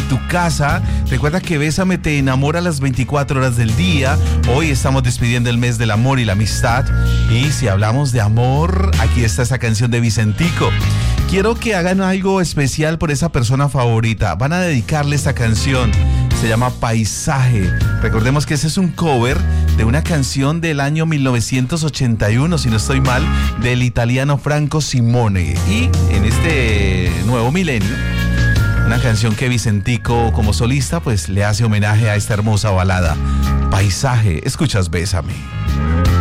tu casa. Recuerda que Bésame te enamora las 24 horas del día. Hoy estamos despidiendo el mes del amor y la amistad. Y si hablamos de amor, aquí está esa canción de Vicentico. Quiero que hagan algo especial por esa persona favorita. Van a dedicarle esta canción. Se llama Paisaje. Recordemos que ese es un cover de una canción del año 1981, si no estoy mal, del italiano Franco Simone. Y en este nuevo milenio, una canción que Vicentico como solista pues le hace homenaje a esta hermosa balada. Paisaje. Escuchas Bésame.